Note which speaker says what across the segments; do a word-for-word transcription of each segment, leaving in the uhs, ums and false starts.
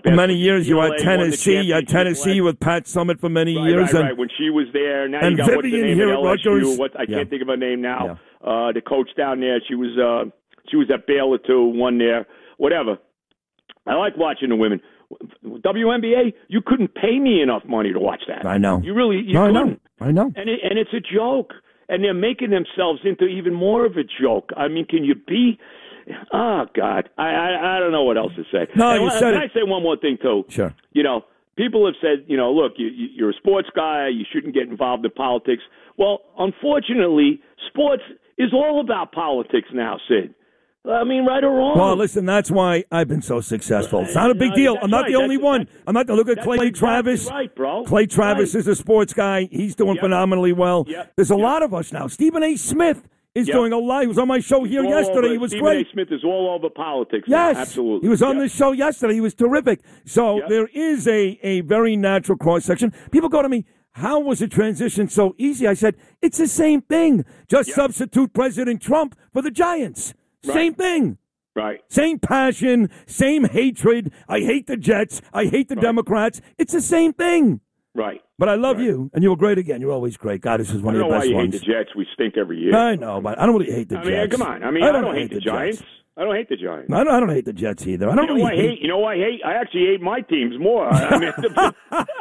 Speaker 1: For
Speaker 2: many years, you had
Speaker 1: U C L A won the
Speaker 2: Tennessee. You had
Speaker 1: championship
Speaker 2: Tennessee
Speaker 1: last-
Speaker 2: with Pat Summitt for many
Speaker 1: Right,
Speaker 2: years.
Speaker 1: right,
Speaker 2: and
Speaker 1: right. When she was there, now
Speaker 2: and
Speaker 1: you got what's the
Speaker 2: Vivian
Speaker 1: name
Speaker 2: here
Speaker 1: at
Speaker 2: at
Speaker 1: L S U?
Speaker 2: Rutgers.
Speaker 1: What I
Speaker 2: Yeah.
Speaker 1: can't think of her name now. Uh, the coach down there, she was uh, she was at Baylor too. One there, whatever. I like watching the women. W N B A, you couldn't pay me enough money to watch that.
Speaker 2: I know.
Speaker 1: You really, you
Speaker 2: no,
Speaker 1: couldn't.
Speaker 2: I know. I know.
Speaker 1: And it, and it's a joke, and they're making themselves into even more of a joke. I mean, can you be? Oh God, I I, I don't know what else to say.
Speaker 2: No,
Speaker 1: and
Speaker 2: you
Speaker 1: can
Speaker 2: said
Speaker 1: I
Speaker 2: it.
Speaker 1: say one more thing too?
Speaker 2: Sure.
Speaker 1: You know, people have said, you know, look, you, you- you're a sports guy, you shouldn't get involved in politics. Well, unfortunately, sports is all about politics now, Sid. I mean, right or wrong.
Speaker 2: Well, listen, that's why I've been so successful. It's not a big
Speaker 1: No,
Speaker 2: deal.
Speaker 1: that's
Speaker 2: I'm not
Speaker 1: right.
Speaker 2: the only
Speaker 1: That's-
Speaker 2: one. I'm not. Look at
Speaker 1: that's
Speaker 2: Clay
Speaker 1: exactly
Speaker 2: Travis.
Speaker 1: right, bro.
Speaker 2: Clay Travis
Speaker 1: Right.
Speaker 2: is a sports guy. He's doing
Speaker 1: Yep.
Speaker 2: phenomenally well.
Speaker 1: Yep.
Speaker 2: There's a
Speaker 1: Yep.
Speaker 2: lot of us now. Stephen A. Smith is
Speaker 1: Yep.
Speaker 2: doing a lot. He was on my show here
Speaker 1: All
Speaker 2: yesterday.
Speaker 1: over.
Speaker 2: He was
Speaker 1: Stephen
Speaker 2: great.
Speaker 1: A. Smith is all over politics. now.
Speaker 2: Yes,
Speaker 1: absolutely.
Speaker 2: He was on
Speaker 1: Yep.
Speaker 2: this show yesterday. He was terrific. So
Speaker 1: Yep.
Speaker 2: there is a, a very natural cross section. People go to me, how was the transition so easy? I said, it's the same thing. Just
Speaker 1: Yep.
Speaker 2: substitute President Trump for the Giants.
Speaker 1: Right.
Speaker 2: Same thing.
Speaker 1: Right.
Speaker 2: Same passion, same hatred. I hate the Jets. I hate the
Speaker 1: Right.
Speaker 2: Democrats. It's the same thing.
Speaker 1: Right.
Speaker 2: But I love
Speaker 1: Right.
Speaker 2: you, and you were great again. You're always great. God, this was one
Speaker 1: I
Speaker 2: of
Speaker 1: don't
Speaker 2: your
Speaker 1: know why
Speaker 2: best
Speaker 1: you
Speaker 2: ones.
Speaker 1: hate the Jets. We stink every year.
Speaker 2: I know, but I don't really hate the
Speaker 1: I mean,
Speaker 2: Jets.
Speaker 1: come on. I mean, I don't, hate the Giants.
Speaker 2: Jets.
Speaker 1: I don't hate the Giants.
Speaker 2: I don't, I don't hate the Jets either. I don't
Speaker 1: You know
Speaker 2: really
Speaker 1: what I hate? You know what I hate? I actually hate my teams more. I mean, the,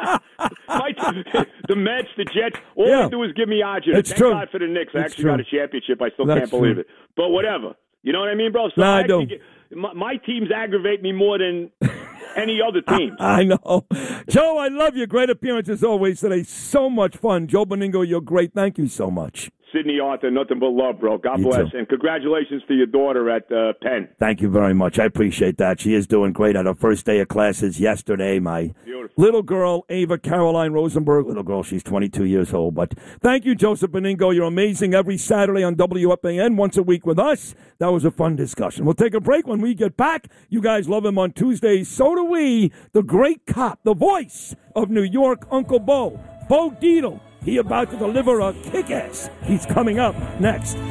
Speaker 1: my, the Mets, the Jets, all
Speaker 2: Yeah.
Speaker 1: they do is give me agita.
Speaker 2: It's
Speaker 1: Thank
Speaker 2: true.
Speaker 1: God for the Knicks. I
Speaker 2: It's
Speaker 1: actually
Speaker 2: true.
Speaker 1: got a championship. I still
Speaker 2: That's
Speaker 1: can't believe
Speaker 2: true.
Speaker 1: it. But whatever. You know what I mean, bro? So
Speaker 2: No, I
Speaker 1: actually
Speaker 2: don't.
Speaker 1: get- My, my teams aggravate me more than any other teams.
Speaker 2: I know. Joe, I love you. Great appearance as always today. So much fun. Joe Beningo, you're great. Thank you so much.
Speaker 1: Sydney Arthur, nothing but love, bro. God
Speaker 2: You
Speaker 1: bless.
Speaker 2: too.
Speaker 1: And congratulations to your daughter at uh, Penn.
Speaker 2: Thank you very much. I appreciate that. She is doing great at her first day of classes yesterday. My
Speaker 1: Beautiful.
Speaker 2: little girl, Ava Caroline Rosenberg. Little girl, she's twenty-two years old. But thank you, Joseph Beningo. You're amazing every Saturday on W F A N, once a week with us. That was a fun discussion. We'll take a break. When we get back, you guys love him on Tuesdays. So do we. The great cop, the voice of New York, Uncle Bo, Bo Dietl. He about to deliver a kick-ass. He's coming up next.